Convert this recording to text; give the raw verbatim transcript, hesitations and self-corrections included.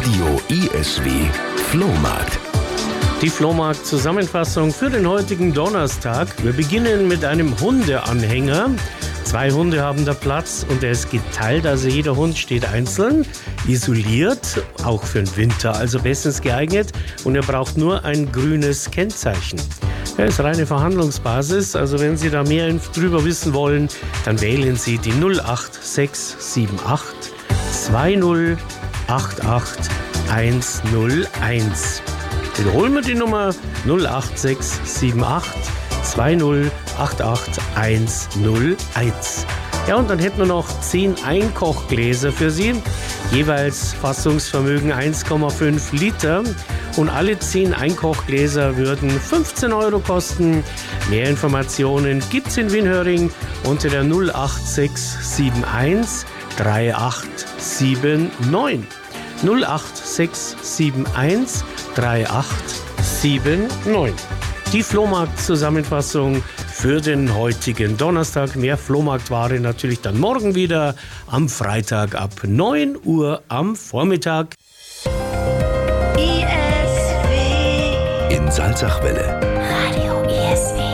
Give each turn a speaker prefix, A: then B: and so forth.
A: Radio I S W Flohmarkt.
B: Die Flohmarkt-Zusammenfassung für den heutigen Donnerstag. Wir beginnen mit einem Hundeanhänger. Zwei Hunde haben da Platz und er ist geteilt, also jeder Hund steht einzeln, isoliert, auch für den Winter, also bestens geeignet. Und er braucht nur ein grünes Kennzeichen. Er ist reine Verhandlungsbasis, also wenn Sie da mehr drüber wissen wollen, dann wählen Sie die null acht sechs sieben acht zwei null acht acht eins null eins. Wiederholen wir die Nummer null acht sechs sieben acht zwei null acht acht eins null eins. Ja, und dann hätten wir noch zehn Einkochgläser für Sie, jeweils Fassungsvermögen eins Komma fünf Liter. Und alle zehn Einkochgläser würden fünfzehn Euro kosten. Mehr Informationen gibt's in Wienhöring unter der null acht sechs sieben eins drei acht sieben neun. null acht sechs sieben eins drei acht sieben neun. Die Flohmarkt-Zusammenfassung für den heutigen Donnerstag. Mehr Flohmarktware natürlich dann morgen wieder am Freitag ab neun Uhr am Vormittag.
C: I S W
A: In Salzachwelle.
C: Radio I S W.